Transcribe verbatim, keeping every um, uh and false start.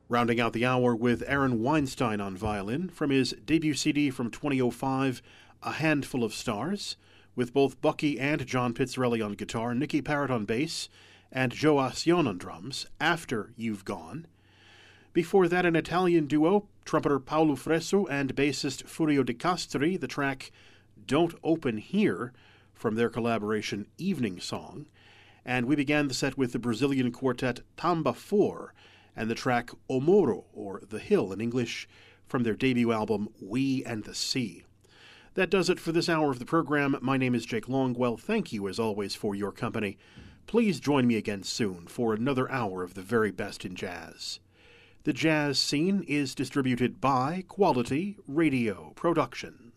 Rounding out the hour with Aaron Weinstein on violin from his debut C D from twenty oh five, A Handful of Stars, with both Bucky and John Pizzarelli on guitar, Nicky Parrott on bass, and Joe Ascione on drums, After You've Gone. Before that, an Italian duo, trumpeter Paolo Fresu and bassist Furio De Castri, the track Don't Open Here, from their collaboration Evening Song. And we began the set with the Brazilian quartet Tamba four, and the track O Morro, or The Hill in English, from their debut album We and the Sea. That does it for this hour of the program. My name is Jake Longwell. Thank you, as always, for your company. Please join me again soon for another hour of the very best in jazz. The Jazz Scene is distributed by Quality Radio Productions.